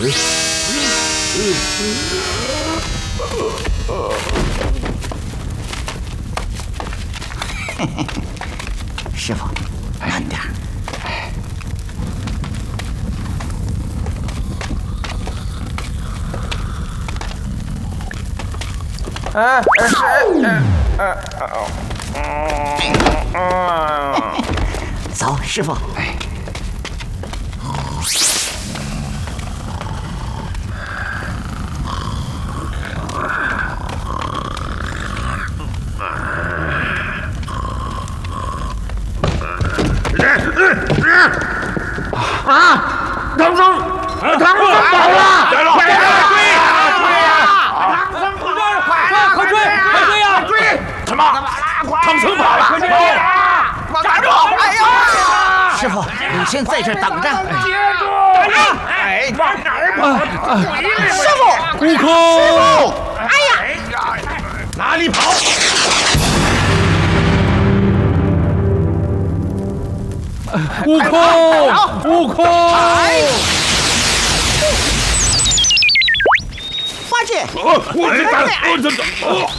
师傅，慢点。走，师傅。 唐僧跑了！快追！ 快追呀！ 追！什么？唐僧跑了！快追！站住！哎呀！ 师傅，你先在这儿等着。 接住！哎，往哪儿跑？ 师傅， 悟空！ 师傅！哎呀， 哪里跑？ 悟空！悟空！ 八戒， 我